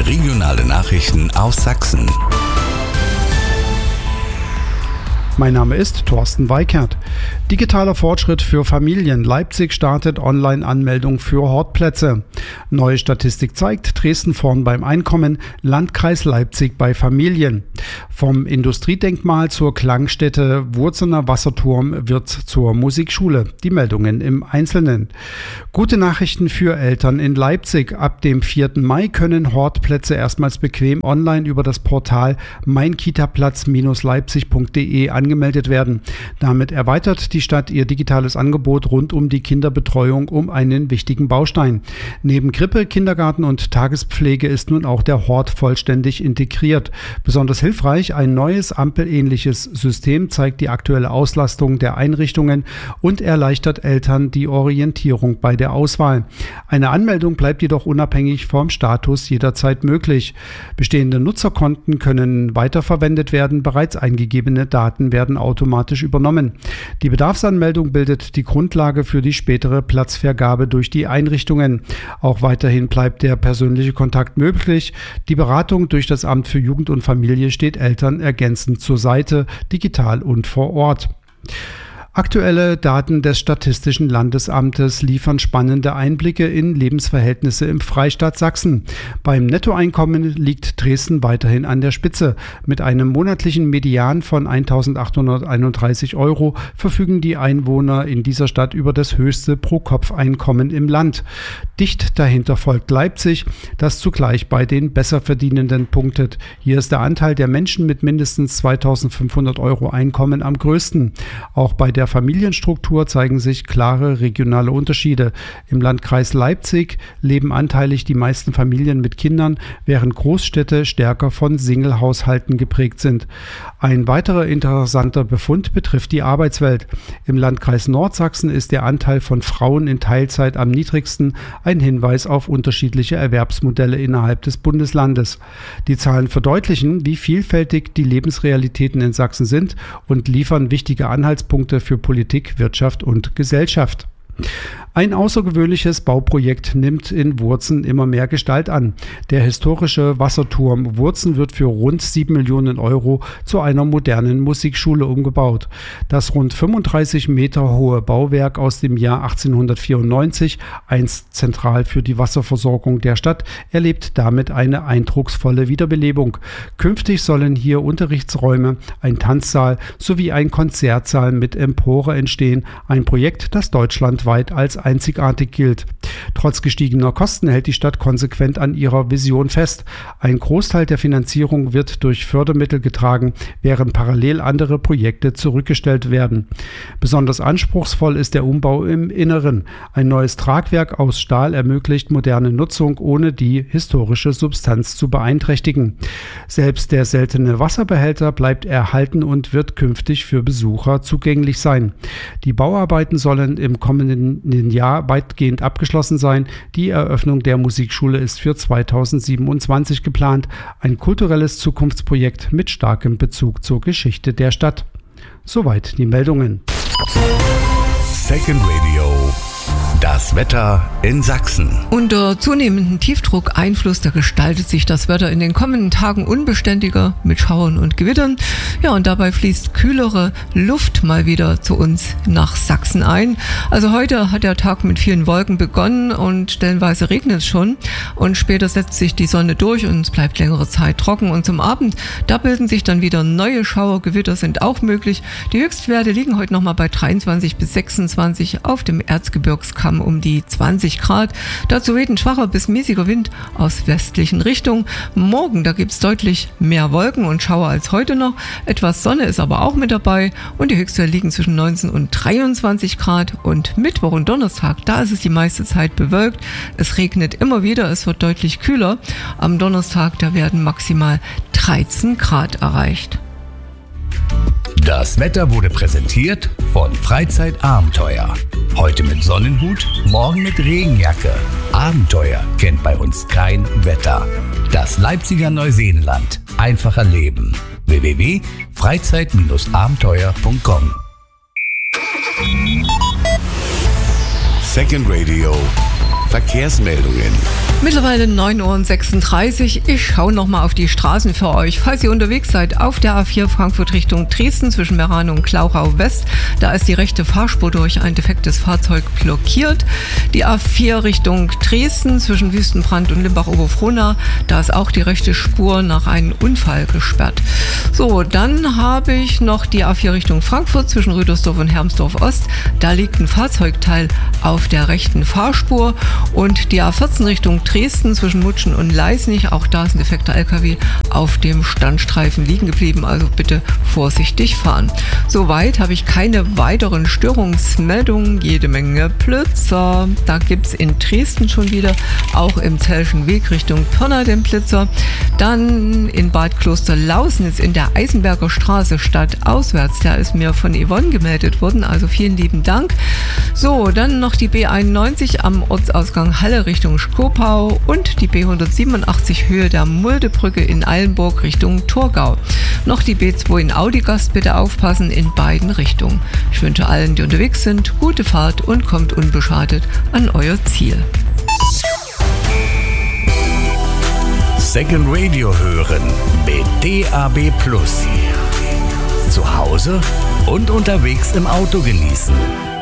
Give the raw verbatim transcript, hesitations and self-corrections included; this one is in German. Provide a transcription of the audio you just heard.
Regionale Nachrichten aus Sachsen. Mein Name ist Thorsten Weikert. Digitaler Fortschritt für Familien. Leipzig startet Online-Anmeldung für Hortplätze. Neue Statistik zeigt, Dresden vorn beim Einkommen, Landkreis Leipzig bei Familien. Vom Industriedenkmal zur Klangstätte Wurzener Wasserturm wird zur Musikschule. Die Meldungen im Einzelnen. Gute Nachrichten für Eltern in Leipzig. Ab dem vierten Mai können Hortplätze erstmals bequem online über das Portal mein kita platz Bindestrich leipzig punkt de angemeldet werden. Damit erweitert die Stadt ihr digitales Angebot rund um die Kinderbetreuung um einen wichtigen Baustein. Neben Krippe, Kindergarten und Tagespflege ist nun auch der Hort vollständig integriert. Besonders hilfreich, ein neues ampelähnliches System zeigt die aktuelle Auslastung der Einrichtungen und erleichtert Eltern die Orientierung bei der Auswahl. Eine Anmeldung bleibt jedoch unabhängig vom Status jederzeit möglich. Bestehende Nutzerkonten können weiterverwendet werden, bereits eingegebene Daten werden automatisch übernommen. Die Bedarfsanmeldung bildet die Grundlage für die spätere Platzvergabe durch die Einrichtungen. Auch weiterhin bleibt der persönliche Kontakt möglich. Die Beratung durch das Amt für Jugend und Familie steht Eltern ergänzend zur Seite, digital und vor Ort. Aktuelle Daten des Statistischen Landesamtes liefern spannende Einblicke in Lebensverhältnisse im Freistaat Sachsen. Beim Nettoeinkommen liegt Dresden weiterhin an der Spitze. Mit einem monatlichen Median von eintausendachthunderteinunddreißig Euro verfügen die Einwohner in dieser Stadt über das höchste Pro-Kopf-Einkommen im Land. Dicht dahinter folgt Leipzig, das zugleich bei den Besserverdienenden punktet. Hier ist der Anteil der Menschen mit mindestens zweitausendfünfhundert Euro Einkommen am größten. Auch bei der Familienstruktur zeigen sich klare regionale Unterschiede. Im Landkreis Leipzig leben anteilig die meisten Familien mit Kindern, während Großstädte stärker von Single-Haushalten geprägt sind. Ein weiterer interessanter Befund betrifft die Arbeitswelt. Im Landkreis Nordsachsen ist der Anteil von Frauen in Teilzeit am niedrigsten, ein Hinweis auf unterschiedliche Erwerbsmodelle innerhalb des Bundeslandes. Die Zahlen verdeutlichen, wie vielfältig die Lebensrealitäten in Sachsen sind und liefern wichtige Anhaltspunkte für Politik, Wirtschaft und Gesellschaft. Ein außergewöhnliches Bauprojekt nimmt in Wurzen immer mehr Gestalt an. Der historische Wasserturm Wurzen wird für rund sieben Millionen Euro zu einer modernen Musikschule umgebaut. Das rund fünfunddreißig Meter hohe Bauwerk aus dem Jahr achtzehnhundertvierundneunzig, einst zentral für die Wasserversorgung der Stadt, erlebt damit eine eindrucksvolle Wiederbelebung. Künftig sollen hier Unterrichtsräume, ein Tanzsaal sowie ein Konzertsaal mit Empore entstehen. Ein Projekt, das deutschlandweit als einzigartig gilt. Trotz gestiegener Kosten hält die Stadt konsequent an ihrer Vision fest. Ein Großteil der Finanzierung wird durch Fördermittel getragen, während parallel andere Projekte zurückgestellt werden. Besonders anspruchsvoll ist der Umbau im Inneren. Ein neues Tragwerk aus Stahl ermöglicht moderne Nutzung, ohne die historische Substanz zu beeinträchtigen. Selbst der seltene Wasserbehälter bleibt erhalten und wird künftig für Besucher zugänglich sein. Die Bauarbeiten sollen im kommenden Jahr weitgehend abgeschlossen sein. Die Eröffnung der Musikschule ist für zweitausendsiebenundzwanzig geplant. Ein kulturelles Zukunftsprojekt mit starkem Bezug zur Geschichte der Stadt. Soweit die Meldungen. Second Radio. Das Wetter in Sachsen. Unter zunehmendem Tiefdruckeinfluss, da gestaltet sich das Wetter in den kommenden Tagen unbeständiger mit Schauern und Gewittern. Ja, und dabei fließt kühlere Luft mal wieder zu uns nach Sachsen ein. Also heute hat der Tag mit vielen Wolken begonnen und stellenweise regnet es schon. Und später setzt sich die Sonne durch und es bleibt längere Zeit trocken. Und zum Abend, da bilden sich dann wieder neue Schauer. Gewitter sind auch möglich. Die Höchstwerte liegen heute nochmal bei dreiundzwanzig bis sechsundzwanzig, auf dem Erzgebirgskamm um die zwanzig Grad. Dazu weht ein schwacher bis mäßiger Wind aus westlichen Richtungen. Morgen, da gibt es deutlich mehr Wolken und Schauer als heute noch. Etwas Sonne ist aber auch mit dabei und die Höchstwerte liegen zwischen neunzehn und dreiundzwanzig Grad. Und Mittwoch und Donnerstag, da ist es die meiste Zeit bewölkt. Es regnet immer wieder, es wird deutlich kühler. Am Donnerstag, da werden maximal dreizehn Grad erreicht. Das Wetter wurde präsentiert von Freizeitabenteuer. Heute mit Sonnenhut, morgen mit Regenjacke. Abenteuer kennt bei uns kein Wetter. Das Leipziger Neuseenland. Einfacher Leben. w w w punkt freizeit abenteuer punkt com. Second Radio. Verkehrsmeldungen. Mittlerweile neun Uhr sechsunddreißig. Ich schaue nochmal auf die Straßen für euch. Falls ihr unterwegs seid auf der A vier Frankfurt Richtung Dresden zwischen Meranum und Glauchau West, da ist die rechte Fahrspur durch ein defektes Fahrzeug blockiert. Die A vier Richtung Dresden zwischen Wüstenbrand und Limbach-Oberfrohna, da ist auch die rechte Spur nach einem Unfall gesperrt. So, dann habe ich noch die A vier Richtung Frankfurt zwischen Rüdersdorf und Hermsdorf Ost. Da liegt ein Fahrzeugteil auf der rechten Fahrspur. Und die A vierzehn Richtung Dresden zwischen Mutschen und Leisnig, auch da ist ein defekter L K W auf dem Standstreifen liegen geblieben, also bitte vorsichtig fahren. Soweit habe ich keine weiteren Störungsmeldungen, jede Menge Blitzer. Da gibt es in Dresden schon wieder, auch im Zellschen Weg Richtung Pirna den Blitzer. Dann in Bad Klosterlausnitz in der Eisenberger Straße stadtauswärts, da ist mir von Yvonne gemeldet worden, also vielen lieben Dank. So, dann noch die B einundneunzig am Ortsausgang Halle Richtung Skopau und die B hundertsiebenundachtzig Höhe der Muldebrücke in Eilenburg Richtung Torgau. Noch die B zwei in Audigast, bitte aufpassen in beiden Richtungen. Ich wünsche allen, die unterwegs sind, gute Fahrt und kommt unbeschadet an euer Ziel. Second Radio hören mit D A B Plus. Zu Hause und unterwegs im Auto genießen.